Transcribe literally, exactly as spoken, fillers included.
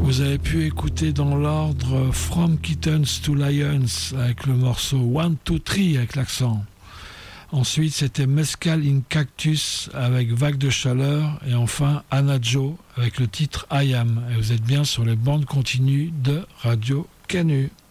Vous avez pu écouter dans l'ordre From Kittens to Lions avec le morceau One, Two, Three avec l'accent. Ensuite, c'était Mescal in Cactus avec Vague de chaleur. Et enfin, Anna Joe avec le titre I Am. Et vous êtes bien sur les bandes continues de Radio Canu.